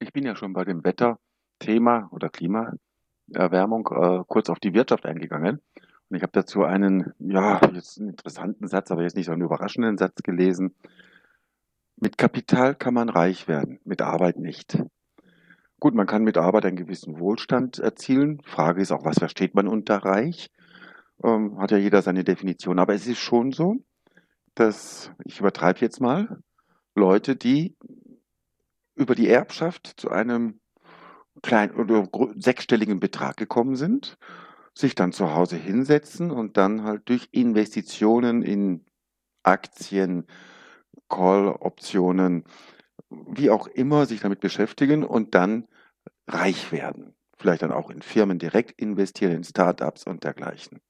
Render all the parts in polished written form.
Ich bin ja schon bei dem Wetterthema oder Klimaerwärmung kurz auf die Wirtschaft eingegangen. Und ich habe dazu einen, ja, jetzt einen interessanten Satz, aber jetzt nicht so einen überraschenden Satz gelesen. Mit Kapital kann man reich werden, mit Arbeit nicht. Gut, man kann mit Arbeit einen gewissen Wohlstand erzielen. Frage ist auch, was versteht man unter reich? Hat ja jeder seine Definition. Aber es ist schon so, dass, ich übertreibe jetzt mal, Leute, die über die Erbschaft zu einem kleinen oder sechsstelligen Betrag gekommen sind, sich dann zu Hause hinsetzen und dann halt durch Investitionen in Aktien, Call-Optionen, wie auch immer, sich damit beschäftigen und dann reich werden. Vielleicht dann auch in Firmen direkt investieren, in Startups und dergleichen.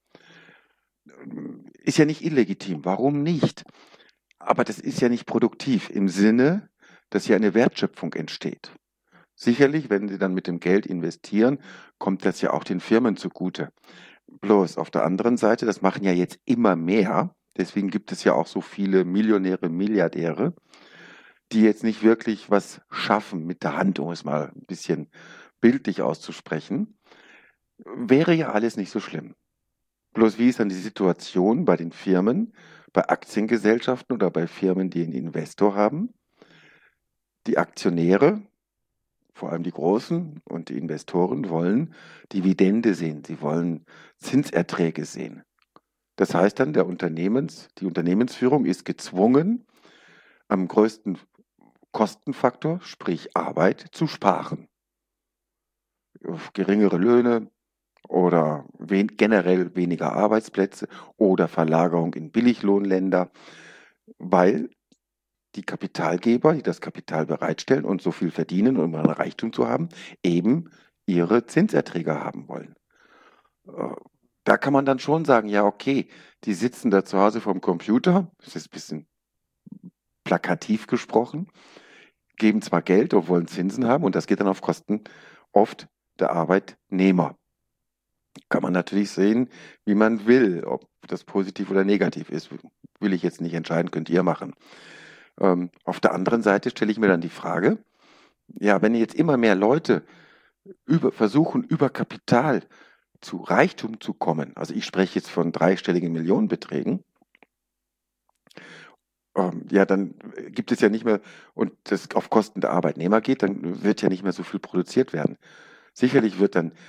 Ist ja nicht illegitim. Warum nicht? Aber das ist ja nicht produktiv im Sinne, dass hier eine Wertschöpfung entsteht. Sicherlich, wenn Sie dann mit dem Geld investieren, kommt das ja auch den Firmen zugute. Bloß auf der anderen Seite, das machen ja jetzt immer mehr. Deswegen gibt es ja auch so viele Millionäre, Milliardäre, die jetzt nicht wirklich was schaffen mit der Hand, um es mal ein bisschen bildlich auszusprechen. Wäre ja alles nicht so schlimm. Bloß wie ist dann die Situation bei den Firmen, bei Aktiengesellschaften oder bei Firmen, die einen Investor haben? Die Aktionäre, vor allem die Großen und die Investoren wollen Dividende sehen, sie wollen Zinserträge sehen. Das heißt dann, die Unternehmensführung ist gezwungen, am größten Kostenfaktor, sprich Arbeit, zu sparen. Auf geringere Löhne oder generell weniger Arbeitsplätze oder Verlagerung in Billiglohnländer, weil die Kapitalgeber, die das Kapital bereitstellen und so viel verdienen, um einen Reichtum zu haben, eben ihre Zinserträge haben wollen. Äh, Da kann man dann schon sagen, ja, okay, die sitzen da zu Hause vorm Computer, das ist ein bisschen plakativ gesprochen, geben zwar Geld und wollen Zinsen haben und das geht dann auf Kosten oft der Arbeitnehmer. Kann man natürlich sehen, wie man will, ob das positiv oder negativ ist, will ich jetzt nicht entscheiden, könnt ihr machen. Auf der anderen Seite stelle ich mir dann die Frage, ja, wenn jetzt immer mehr Leute versuchen, über Kapital zu Reichtum zu kommen, also ich spreche jetzt von dreistelligen Millionenbeträgen, ja, dann gibt es ja nicht mehr, und das auf Kosten der Arbeitnehmer geht, dann wird ja nicht mehr so viel produziert werden. Sicherlich wird dann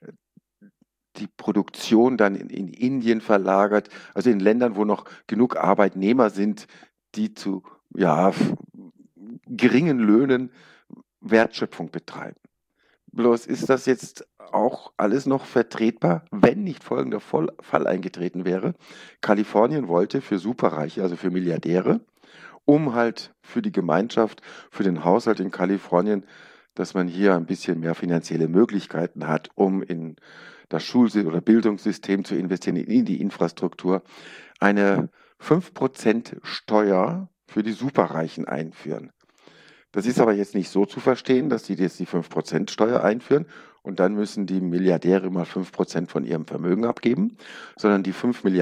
die Produktion dann in Indien verlagert, also in Ländern, wo noch genug Arbeitnehmer sind, die zu ja, geringen Löhnen Wertschöpfung betreiben. Bloß ist das jetzt auch alles noch vertretbar, wenn nicht folgender Fall eingetreten wäre. Kalifornien wollte für Superreiche, also für Milliardäre, um halt für die Gemeinschaft, für den Haushalt in Kalifornien, dass man hier ein bisschen mehr finanzielle Möglichkeiten hat, um in das oder Bildungssystem zu investieren, in die Infrastruktur, eine 5% Steuer für die Superreichen einführen. Das ist aber jetzt nicht so zu verstehen, dass sie jetzt die 5% Steuer einführen und dann müssen die Milliardäre mal 5% von ihrem Vermögen abgeben, sondern die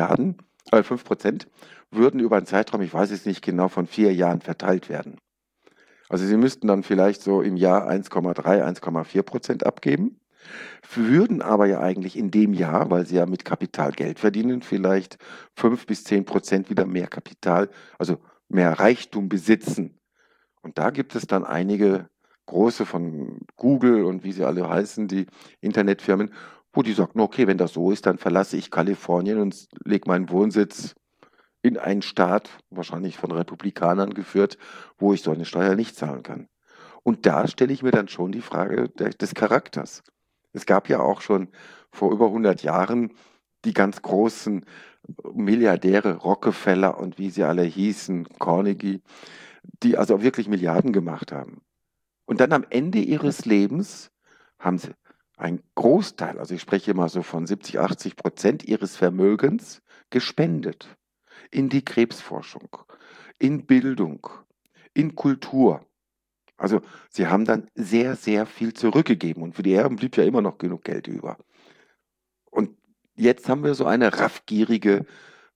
5% würden über einen Zeitraum, ich weiß es nicht genau, von 4 Jahren verteilt werden. Also sie müssten dann vielleicht so im Jahr 1,3, 1,4% abgeben, würden aber ja eigentlich in dem Jahr, weil sie ja mit Kapital Geld verdienen, vielleicht 5 bis 10% wieder mehr Kapital, also mehr Reichtum besitzen. Und da gibt es dann einige große von Google und wie sie alle heißen, die Internetfirmen, wo die sagten, okay, wenn das so ist, dann verlasse ich Kalifornien und lege meinen Wohnsitz in einen Staat, wahrscheinlich von Republikanern geführt, wo ich so eine Steuer nicht zahlen kann. Und da stelle ich mir dann schon die Frage des Charakters. Es gab ja auch schon vor über 100 Jahren die ganz großen Milliardäre, Rockefeller und wie sie alle hießen, Carnegie, die also wirklich Milliarden gemacht haben. Und dann am Ende ihres Lebens haben sie einen Großteil, also ich spreche mal so von 70, 80% ihres Vermögens gespendet in die Krebsforschung, in Bildung, in Kultur. Also sie haben dann sehr, sehr viel zurückgegeben und für die Erben blieb ja immer noch genug Geld über. Und jetzt haben wir so eine raffgierige,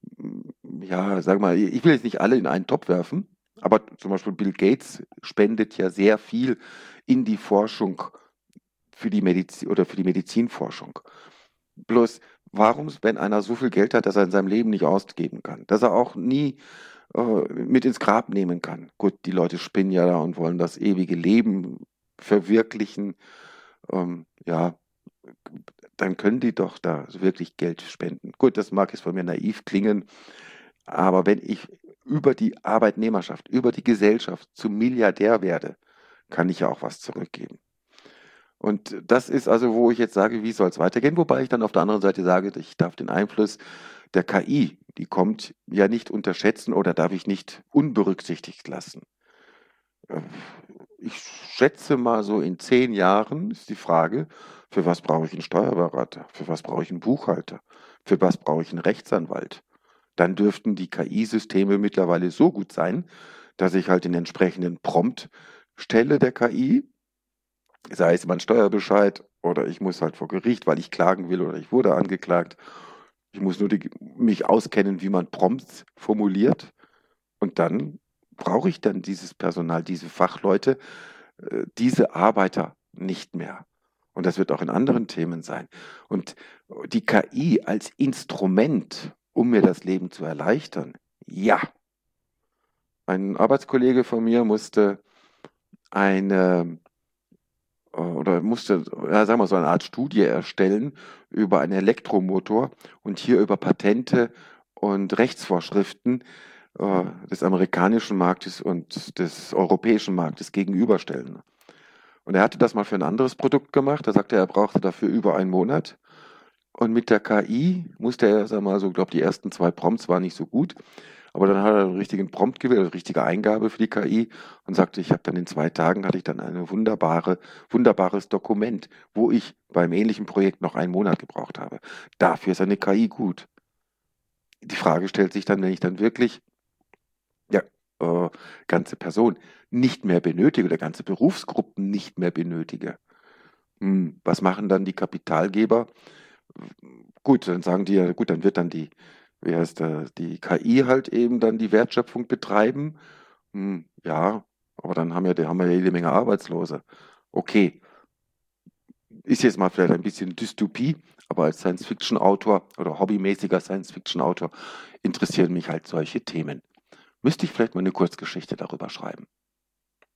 ja, sag mal, ich will jetzt nicht alle in einen Topf werfen, aber zum Beispiel Bill Gates spendet ja sehr viel in die Forschung für die Medizin oder für die Medizinforschung. Bloß, warum, wenn einer so viel Geld hat, dass er in seinem Leben nicht ausgeben kann, dass er auch nie mit ins Grab nehmen kann? Gut, die Leute spinnen ja da und wollen das ewige Leben verwirklichen. Ja, dann können die doch da wirklich Geld spenden. Gut, das mag jetzt von mir naiv klingen, aber wenn ich über die Arbeitnehmerschaft, über die Gesellschaft zum Milliardär werde, kann ich ja auch was zurückgeben. Und das ist also, wo ich jetzt sage, wie soll es weitergehen? Wobei ich dann auf der anderen Seite sage, ich darf den Einfluss der KI, die kommt, ja nicht unterschätzen oder darf ich nicht unberücksichtigt lassen. Äh, Ich schätze mal so in 10 Jahren ist die Frage, für was brauche ich einen Steuerberater? Für was brauche ich einen Buchhalter? Für was brauche ich einen Rechtsanwalt? Dann dürften die KI-Systeme mittlerweile so gut sein, dass ich halt den entsprechenden Prompt stelle der KI, sei es mein Steuerbescheid oder ich muss halt vor Gericht, weil ich klagen will oder ich wurde angeklagt. Ich muss nur mich auskennen, wie man Prompts formuliert. Und dann brauche ich dann dieses Personal, diese Fachleute, diese Arbeiter nicht mehr. Und das wird auch in anderen Themen sein. Und die KI als Instrument, um mir das Leben zu erleichtern, ja. Ein Arbeitskollege von mir musste ja, sagen wir so eine Art Studie erstellen über einen Elektromotor und hier über Patente und Rechtsvorschriften des amerikanischen Marktes und des europäischen Marktes gegenüberstellen. Und er hatte das mal für ein anderes Produkt gemacht. Da sagte er, brauchte dafür über einen Monat. Und mit der KI musste er, sag mal so, glaube die ersten 2 Prompts waren nicht so gut. Aber dann hat er einen richtigen Prompt gewählt, eine richtige Eingabe für die KI und sagte, ich habe dann in 2 Tagen hatte ich dann ein wunderbares Dokument, wo ich beim ähnlichen Projekt noch einen Monat gebraucht habe. Dafür ist eine KI gut. Die Frage stellt sich dann, wenn ich dann wirklich ja, ganze Person nicht mehr benötige oder ganze Berufsgruppen nicht mehr benötige. Was machen dann die Kapitalgeber? Gut, dann sagen die ja, gut, dann wird dann die KI halt eben dann die Wertschöpfung betreiben. Ja, aber dann haben wir ja jede Menge Arbeitslose. Okay, ist jetzt mal vielleicht ein bisschen Dystopie, aber als Science-Fiction-Autor oder hobbymäßiger Science-Fiction-Autor interessieren mich halt solche Themen. Müsste ich vielleicht mal eine Kurzgeschichte darüber schreiben.